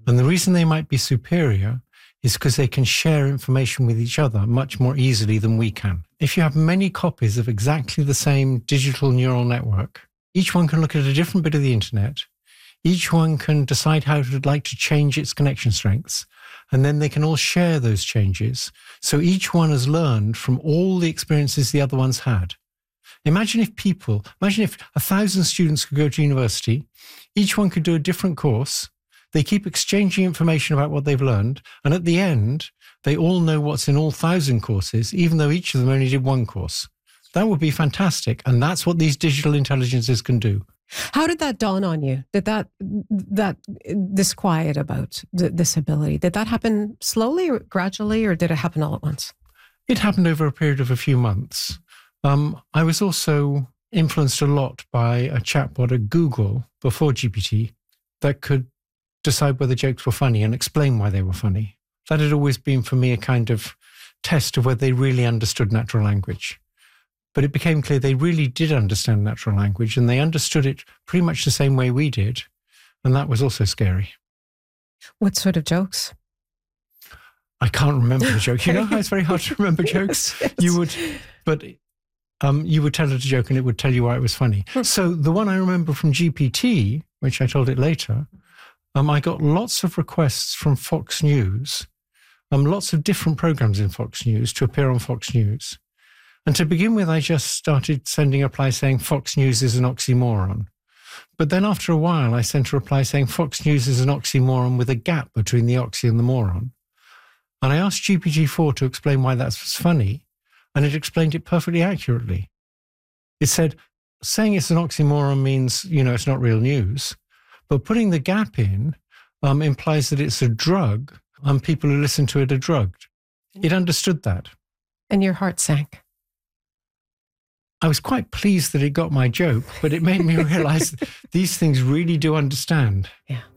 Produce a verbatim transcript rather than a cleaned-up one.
And the reason they might be superior is because they can share information with each other much more easily than we can. If you have many copies of exactly the same digital neural network, each one can look at a different bit of the internet. Each one can decide how it would like to change its connection strengths, and then they can all share those changes. So each one has learned from all the experiences the other ones had. Imagine if people, imagine if a thousand students could go to university, each one could do a different course, they keep exchanging information about what they've learned, and at the end, they all know what's in all thousand courses, even though each of them only did one course. That would be fantastic, and that's what these digital intelligences can do. How did that dawn on you? Did that, that disquiet about th- this ability, did that happen slowly or gradually, or did it happen all at once? It happened over a period of a few months. Um, I was also influenced a lot by a chatbot at Google before G P T that could decide whether jokes were funny and explain why they were funny. That had always been for me a kind of test of whether they really understood natural language. But it became clear they really did understand natural language, and they understood it pretty much the same way we did. And that was also scary. What sort of jokes? I can't remember the joke. You know how it's very hard to remember jokes? Yes. You would, but um, you would tell it a joke and it would tell you why it was funny. So the one I remember from G P T, which I told it later, um, I got lots of requests from Fox News, um, lots of different programs in Fox News to appear on Fox News. And to begin with, I just started sending a reply saying Fox News is an oxymoron. But then after a while, I sent a reply saying Fox News is an oxymoron with a gap between the oxy and the moron. And I asked G P T four to explain why that was funny, and it explained it perfectly accurately. It said, saying it's an oxymoron means, you know, it's not real news, but putting the gap in um, implies that it's a drug, and people who listen to it are drugged. It understood that. And your heart sank. I was quite pleased that it got my joke, but it made me realize these things really do understand. Yeah.